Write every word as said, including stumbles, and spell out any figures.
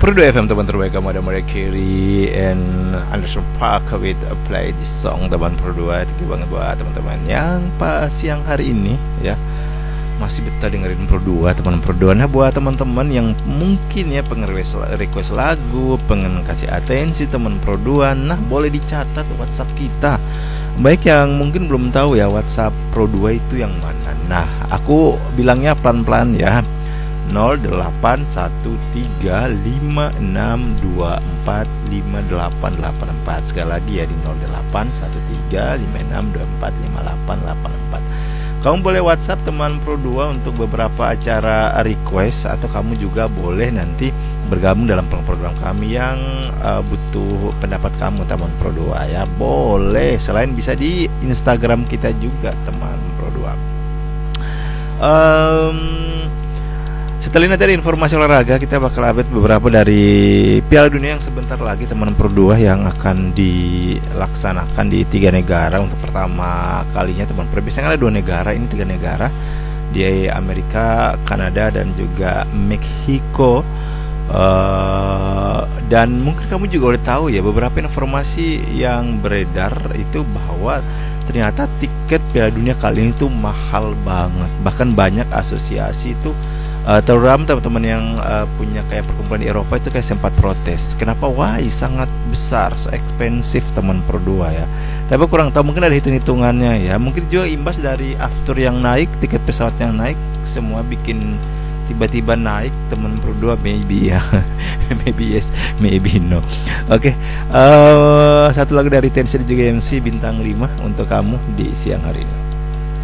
Perdu F M teman terbaik kamu, ada Mariah Carey and Anderson Paak with a play this song teman Perdu. Thank you banget buat teman-teman yang pas siang hari ini ya masih betah dengerin Perdu teman Perdu. Nah buat teman-teman yang mungkin ya pengen request, request lagu, pengen kasih atensi teman Perdu, nah boleh dicatat WhatsApp kita. Baik yang mungkin belum tahu ya WhatsApp Perdu itu yang mana. Nah aku bilangnya pelan-pelan ya. nol delapan satu tiga lima enam dua empat lima delapan delapan empat. Sekali lagi ya di nol delapan satu tiga lima enam dua empat lima delapan delapan empat. Kamu boleh WhatsApp teman Pro dua untuk beberapa acara request, atau kamu juga boleh nanti bergabung dalam program kami yang uh, butuh pendapat kamu teman Pro dua ya. Boleh, selain bisa di Instagram kita juga teman Pro dua. um, Setelah ini dari informasi olahraga, kita bakal update beberapa dari Piala Dunia yang sebentar lagi teman Pro dua yang akan dilaksanakan di tiga negara untuk pertama kalinya teman Pro. Biasanya ada dua negara, ini tiga negara di Amerika, Kanada dan juga Meksiko. Uh, dan mungkin kamu juga udah tahu ya beberapa informasi yang beredar itu bahwa ternyata tiket Piala Dunia kali ini tuh mahal banget. Bahkan banyak asosiasi itu Uh, terutama teman-teman yang uh, punya kayak perkumpulan di Eropa itu kayak sempat protes. Kenapa? Wah, sangat besar, so ekspensif teman Pro dua ya. Tapi kurang tahu, mungkin ada hitung-hitungannya ya. Mungkin juga imbas dari aftur yang naik, tiket pesawat yang naik, semua bikin tiba-tiba naik teman Pro dua, maybe ya. Maybe yes, maybe no. Oke, okay. uh, satu lagu dari Tension juga M C bintang lima untuk kamu di siang hari ini.